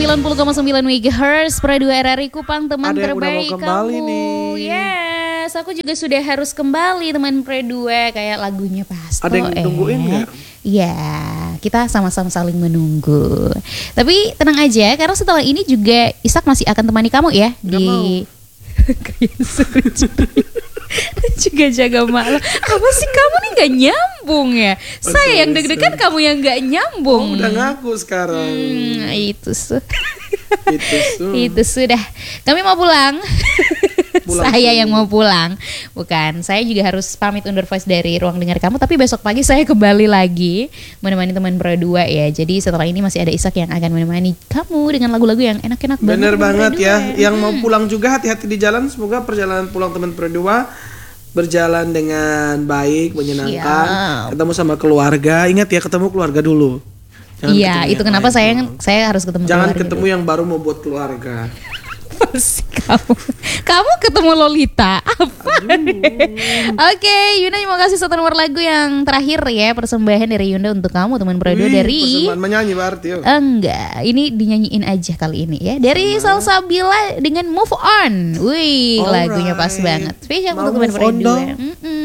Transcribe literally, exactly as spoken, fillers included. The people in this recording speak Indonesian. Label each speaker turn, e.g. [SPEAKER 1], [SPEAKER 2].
[SPEAKER 1] sembilan puluh koma sembilan megahertz Pro dua R R I Kupang, teman
[SPEAKER 2] Ada yang udah
[SPEAKER 1] terbaik
[SPEAKER 2] mau kembali
[SPEAKER 1] kamu.
[SPEAKER 2] nih.
[SPEAKER 1] Yes, aku juga sudah harus kembali teman Pro dua, kayak lagunya Pasto.
[SPEAKER 2] Ada yang
[SPEAKER 1] eh.
[SPEAKER 2] tungguin nggak?
[SPEAKER 1] Iya, kita sama-sama saling menunggu. Tapi tenang aja, karena setelah ini juga Ishak masih akan temani kamu ya.
[SPEAKER 2] Gak
[SPEAKER 1] di
[SPEAKER 2] mau.
[SPEAKER 1] Kayak seru juga. Juga jaga malam. Apa sih kamu nih gak nyambung ya?
[SPEAKER 2] Oh,
[SPEAKER 1] Saya
[SPEAKER 2] sorry,
[SPEAKER 1] yang deg-degan,
[SPEAKER 2] sorry.
[SPEAKER 1] kamu yang gak nyambung.
[SPEAKER 2] Oh, udah ngaku sekarang.
[SPEAKER 1] Hmm, itu su.
[SPEAKER 2] Itu su.
[SPEAKER 1] Itu sudah. Kami mau pulang.
[SPEAKER 2] Pulang
[SPEAKER 1] Saya
[SPEAKER 2] dulu.
[SPEAKER 1] yang mau pulang. Bukan, saya juga harus pamit undur voice dari ruang dengar kamu. Tapi besok pagi saya kembali lagi menemani teman Pro dua ya. Jadi setelah ini masih ada Ishak yang akan menemani kamu dengan lagu-lagu yang enak-enak banget.
[SPEAKER 2] Bener
[SPEAKER 1] teman
[SPEAKER 2] banget
[SPEAKER 1] Pro
[SPEAKER 2] ya.
[SPEAKER 1] dua.
[SPEAKER 2] Yang mau pulang juga hati-hati di jalan. Semoga perjalanan pulang teman Pro dua berjalan dengan baik, menyenangkan.
[SPEAKER 1] Siap.
[SPEAKER 2] Ketemu sama keluarga. Ingat ya, ketemu keluarga dulu. Jangan
[SPEAKER 1] Iya,
[SPEAKER 2] ketemu
[SPEAKER 1] itu
[SPEAKER 2] yang
[SPEAKER 1] kenapa
[SPEAKER 2] lain
[SPEAKER 1] saya
[SPEAKER 2] dulu.
[SPEAKER 1] saya harus ketemu
[SPEAKER 2] Jangan
[SPEAKER 1] keluarga
[SPEAKER 2] ketemu
[SPEAKER 1] dulu.
[SPEAKER 2] yang baru mau buat keluarga.
[SPEAKER 1] Apa sih kamu? Kamu ketemu Lolita apa? Oke, Yunda mau kasih satu nomor lagu yang terakhir ya, persembahan dari Yunda untuk kamu teman Pro dua
[SPEAKER 2] Wih,
[SPEAKER 1] dari
[SPEAKER 2] persembahan menyanyi berarti yuk.
[SPEAKER 1] enggak, ini dinyanyiin aja kali ini ya. Dari Salsabila dengan Move On. Wih,
[SPEAKER 2] Alright.
[SPEAKER 1] lagunya pas banget. Spesial
[SPEAKER 2] Mau
[SPEAKER 1] untuk teman
[SPEAKER 2] move
[SPEAKER 1] Pro
[SPEAKER 2] on
[SPEAKER 1] dua.
[SPEAKER 2] dong?
[SPEAKER 1] Mm-mm.